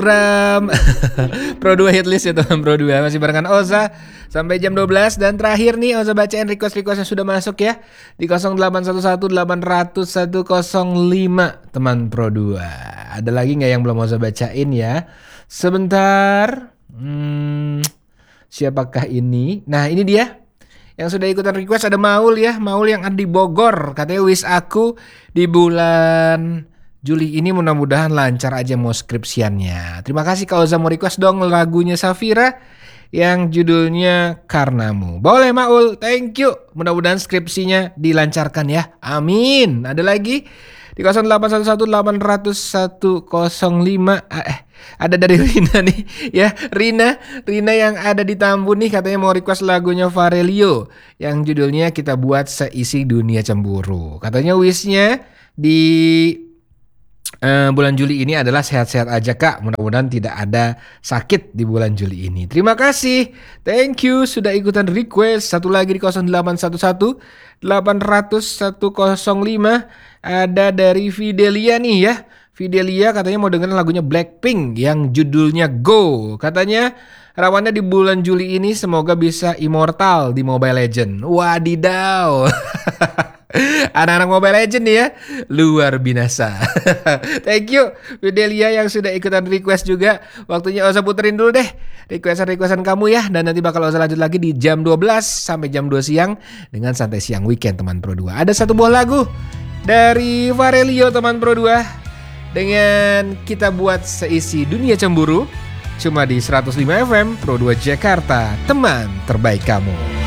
program Pro 2 Hitlist ya teman Pro 2. Masih barengan Oza sampai jam 12. Dan terakhir nih Oza bacain request-request yang sudah masuk ya di 0811-800-1005 teman Pro 2. Ada lagi gak yang belum Oza bacain ya? Sebentar. Siapakah ini? Nah ini dia yang sudah ikutan request. Ada Maul ya, Maul yang ada di Bogor. Katanya wish aku di bulan Juli ini mudah-mudahan lancar aja mau skripsiannya. Terima kasih Kak Oza, mau request dong lagunya Safira yang judulnya Karenamu. Boleh Maul, thank you. Mudah-mudahan skripsinya dilancarkan ya. Amin. Ada lagi di 0811-800-1005. Ada dari Rina nih ya. Rina yang ada di Tambun nih katanya mau request lagunya Varelio yang judulnya Kita Buat Seisi Dunia Cemburu. Katanya wishnya di bulan Juli ini adalah sehat-sehat aja Kak. Mudah-mudahan tidak ada sakit di bulan Juli ini. Terima kasih. Thank you sudah ikutan request. Satu lagi di 0811-800-1005. Ada dari Fidelia nih ya. Fidelia katanya mau dengerin lagunya Blackpink yang judulnya Go. Katanya harapannya di bulan Juli ini semoga bisa immortal di Mobile Legends. Wadidaw. Anak-anak Mobile Legends nih ya, luar binasa. Thank you Fidelia yang sudah ikutan request juga. Waktunya Oza puterin dulu deh requestan kamu ya. Dan nanti bakal Oza lanjut lagi di jam 12 sampai jam 2 siang dengan Santai Siang Weekend teman Pro 2. Ada satu buah lagu dari Varelio teman Pro 2 dengan Kita Buat Seisi Dunia Cemburu. Cuma di 105 FM Pro 2 Jakarta, teman terbaik kamu.